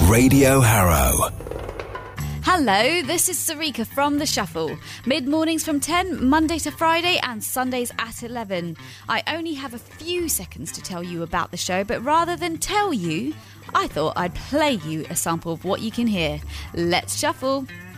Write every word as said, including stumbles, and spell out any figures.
Radio Harrow. Hello, this is Sarika from The Shuffle. Mid-mornings from ten, Monday to Friday, and Sundays at eleven. I only have a few seconds to tell you about the show, but rather than tell you, I thought I'd play you a sample of what you can hear. Let's shuffle.